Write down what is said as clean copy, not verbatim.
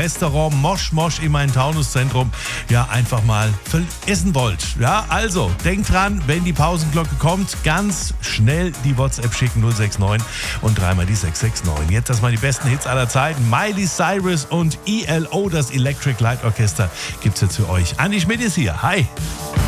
Restaurant Mosch Mosch im Main-Taunus-Zentrum ja einfach mal essen wollt. Ja, also denkt dran, wenn die Pausenglocke kommt, ganz schnell die WhatsApp schicken 069 und dreimal die 669. Jetzt erstmal die besten Hits aller Zeiten. Miley Cyrus und ELO, das Electric Light Orchester, gibt's jetzt für euch. Andi Schmidt ist hier. Hi.